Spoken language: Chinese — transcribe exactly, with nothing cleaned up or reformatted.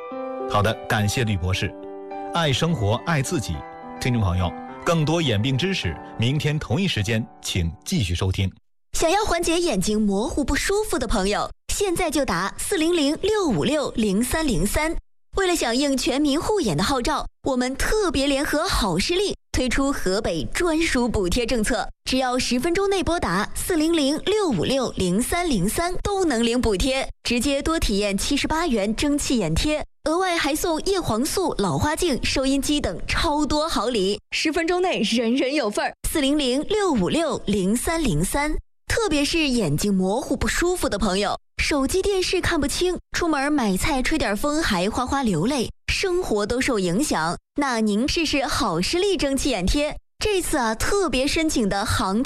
好的，感谢吕博士。爱生活，爱自己。听众朋友，更多眼病知识，明天同一时间请继续收听。 想要缓解眼睛模糊不舒服的朋友，现在就打四零零六五六零三零三。为了响应全民护眼的号召，我们特别联合好视力推出河北专属补贴政策，只要十分钟内拨打四零零六五六零三零三都能领补贴，直接多体验七十八元蒸汽眼贴，额外还送叶黄素、老花镜、收音机等超多好礼，十分钟内人人有份儿。四零零六五六零三零三。特别是眼睛模糊不舒服的朋友，手机电视看不清，出门买菜吹点风还哗哗流泪，生活都受影响，那您试试好视力蒸汽眼贴，这次啊特别申请的航